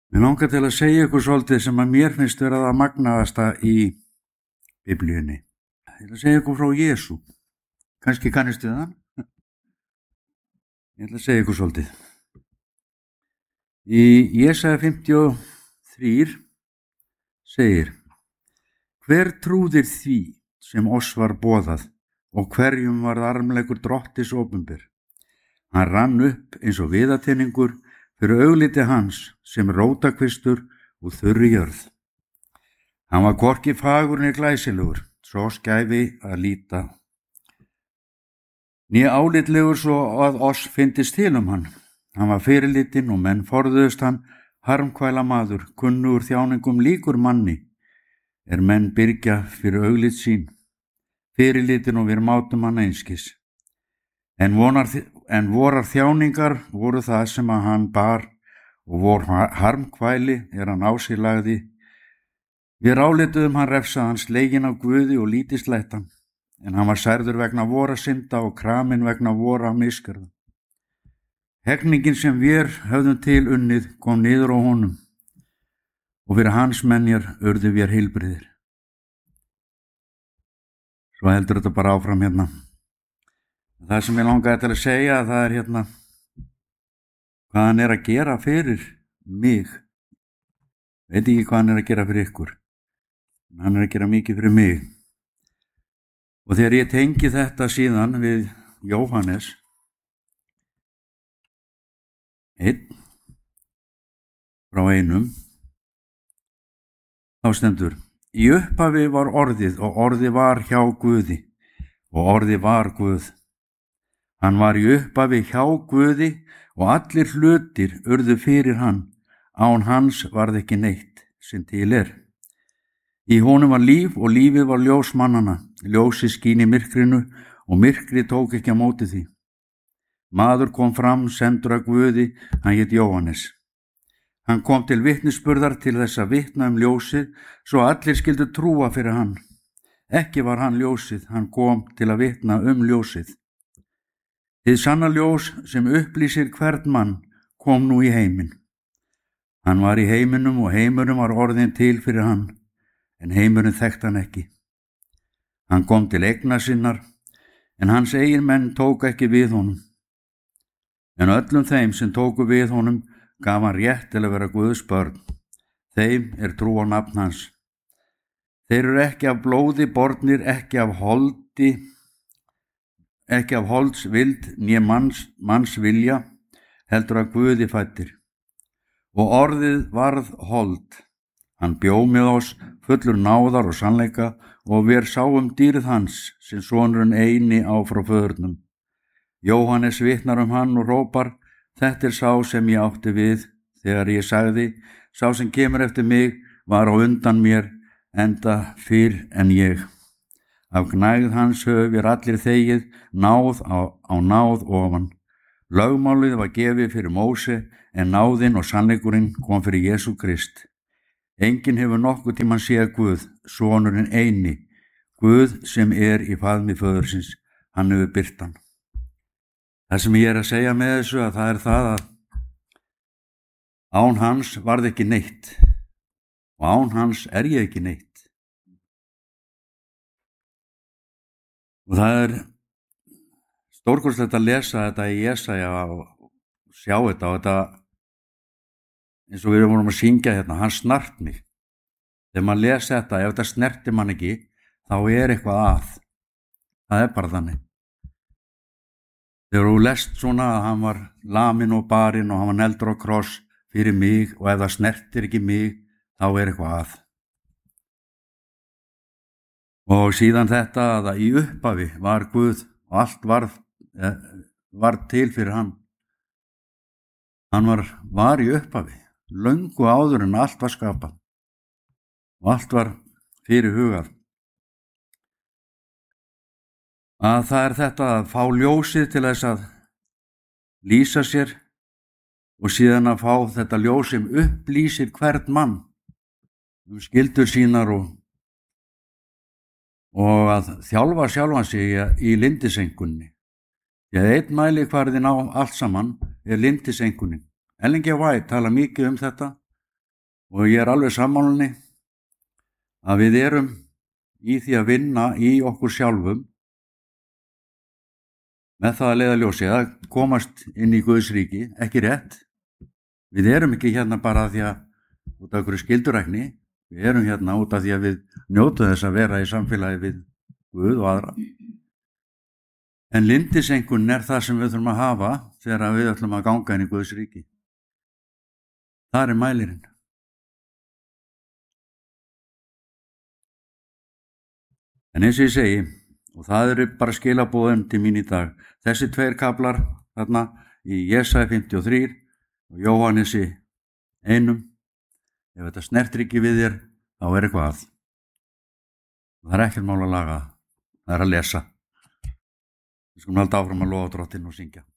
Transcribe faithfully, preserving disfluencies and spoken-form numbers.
Mér langar til að segja ykkur svolítið sem að mér finnst vera það magnaðasta í Biblíunni. Ég ætla að segja ykkur frá Jesú. Kannski kannistu það? Ég ætla að segja ykkur svolítið. Í Jesaja fimmtíu og þrjú segir: Hver trúðir því sem oss var boðað og hverjum var armleikur Drottis opinber? Hann rann upp eins og viðatinningur fyrir augliti hans sem rótakvistur og þurri jörð. Hann var hvorki fagur né glæsilegur, svo skæfi að líta, né álitlegur svo að oss fyndist til um hann. Hann var fyrirlitinn og menn forðuðust hann, harmkvæla maður, kunnugur þjáningum, líkur manni, er menn byrgja fyrir auglit sín, fyrirlitinn og við mátum hann einskis. En, vonar, en vorar þjáningar voru það sem að hann bar, og vor harmkvæli er hann á sig lagði. Við rálituðum hann refsa hans, legin af Guði og lítislættan, en hann var særður vegna vora synda og kramin vegna vora misgjörða. Hegningin sem við höfðum til unnið kom niður á honum, og fyrir hans menjar urðu við heilbriðir. Svo heldur þetta bara áfram hérna. Það sem ég langaði til að segja, það er hérna hvað hann er að gera fyrir mig. Veit ekki hvað hann er að gera fyrir ykkur. Hann er að gera mikið fyrir mig. Og þegar ég tengi þetta síðan við Jóhannes einn frá einum, þá stendur: Í upphafi var orðið og orðið var hjá Guði og orðið var Guð. Hann var í upphafi hjá Guði og allir hlutir urðu fyrir hann, án hans varð ekki neitt sem til er. Í honum var líf og lífið var ljós mannanna, ljósið skín í myrkrinu og myrkrið tók ekki á móti því. Maður kom fram, sendur af Guði, hann hét Jóhannes. Hann kom til vitnisburðar til þess að vitna um ljósið, svo allir skyldu trúa fyrir hann. Ekki var hann ljósið, hann kom til að vitna um ljósið. Hið sanna ljós sem upplýsir hvern mann kom nú í heiminn. Hann var í heiminum og heimurinn var orðinn til fyrir hann, en heimurinn þekkti hann ekki. Hann kom til eigna sinnar, en hans eigin menn tók ekki við honum. En öllum þeim sem tóku við honum gaf hann rétt til að vera Guðs börn. Þeim er trú á nafn hans. Þeir eru ekki af blóði bornir, ekki af holdi, ekki af holds vild né manns, manns vilja, heldur að Guði fæddir. Og orðið varð hold. Hann bjó með oss fullur náðar og sannleika, og við sáum dýrð hans sem sonurinn eini á frá föðurnum. Jóhannes vitnar um hann og rópar: Þetta er sá sem ég átti við, þegar ég sagði: Sá sem kemur eftir mig var á undan mér, enda fyrr en ég. Af gnægð hans höfum við allir þegið, náð á, á náð ofan. Lögmálið var gefið fyrir Móse, en náðin og sannleikurinn kom fyrir Jesú Krist. Enginn hefur nokkuð tímann séð Guð, sonurinn eini, Guð sem er í faðmi föðursins, hann hefur birt hann. Það sem ég er að segja með þessu, að það er það að án hans varð ekki neitt, og án hans er ég ekki neitt. Og það er stórkostlegt að lesa þetta í Jesaja og sjá þetta, og þetta, eins og við vorum að syngja hérna, hann snart mig. Þegar maður lesa þetta, ef þetta snerti mann ekki, þá er eitthvað að. Það er bara þannig. Þegar þú lest svona að hann var lamin og barinn og hann var negldur á kross fyrir mig, og ef það snertir ekki mig, þá er eitthvað að. Og síðan þetta að í upphafi var Guð og allt varð, eh, varð til fyrir hann. Hann var, var í upphafi, löngu áður en allt var skapað og allt var fyrir hugað. Að það er þetta að fá ljósið til þess að lýsa sér, og síðan að fá þetta ljós sem upplýsir hvern mann um skyldur sínar, og og að þjálfa sjálfan sig í lindisengunni. Því að einn mælikvarðinn á allt saman er lindisengunin. Ellen G. White tala mikið um þetta, Og ég er alveg sammálinni að við erum í því að vinna í okkur sjálfum með það að leiðarljósi að komast inn í Guðs ríki, ekki rétt. Við erum ekki hérna bara því að út af einhverju skyldurækni, við erum hérna út af því að við njótum þess að vera í samfélagi við Guð og aðra. En lyndiseinkunn er það sem við þurfum að hafa þegar við ætlum að ganga inn í Guðs ríki. Það er mælirinn. En eins og ég segi, og það eru bara skilaboðin til mín í dag, þessi tveir kaflar þarna í Jesaja fimmtíu og þrjú og Jóhannesi einum, ef þetta snertir ekki við þér, þá er eitthvað að. Það er ekkert mál að laga, það er að lesa. Við skulum halda áfram að lofa Drottinn og syngja.